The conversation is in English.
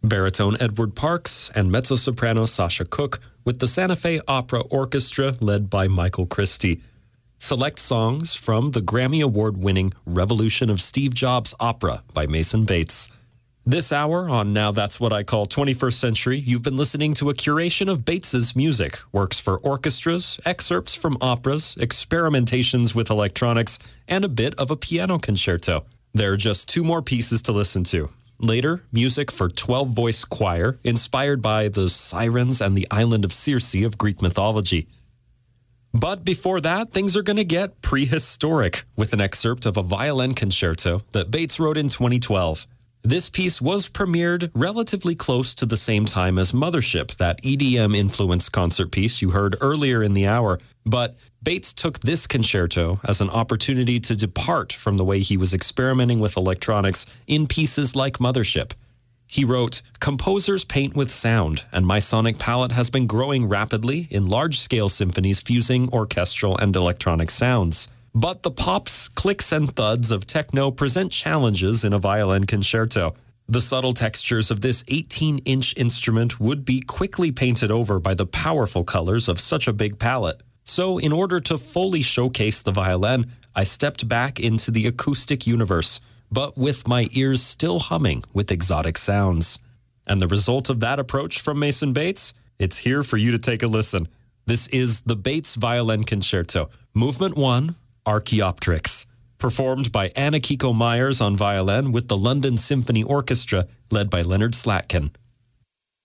baritone Edward Parks, and mezzo-soprano Sasha Cook, with the Santa Fe Opera Orchestra led by Michael Christie. Select songs from the Grammy Award-winning Revolution of Steve Jobs opera by Mason Bates. This hour on Now That's What I Call 21st Century, you've been listening to a curation of Bates's music, works for orchestras, excerpts from operas, experimentations with electronics, and a bit of a piano concerto. There are just two more pieces to listen to. Later, music for 12-voice choir, inspired by the sirens and the island of Circe of Greek mythology. But before that, things are going to get prehistoric with an excerpt of a violin concerto that Bates wrote in 2012. This piece was premiered relatively close to the same time as Mothership, that EDM-influenced concert piece you heard earlier in the hour. But Bates took this concerto as an opportunity to depart from the way he was experimenting with electronics in pieces like Mothership. He wrote, "Composers paint with sound, and my sonic palette has been growing rapidly in large-scale symphonies fusing orchestral and electronic sounds. But the pops, clicks, and thuds of techno present challenges in a violin concerto. The subtle textures of this 18-inch instrument would be quickly painted over by the powerful colors of such a big palette. So in order to fully showcase the violin, I stepped back into the acoustic universe, but with my ears still humming with exotic sounds." And the result of that approach from Mason Bates? It's here for you to take a listen. This is the Bates Violin Concerto, Movement 1, Archaeopteryx, performed by Anna Kiko Myers on violin with the London Symphony Orchestra led by Leonard Slatkin.